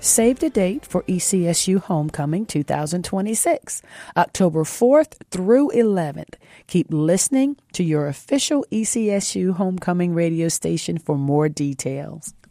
Save the date for ECSU Homecoming 2026, October 4th through 11th. Keep listening to your official ECSU Homecoming radio station for more details.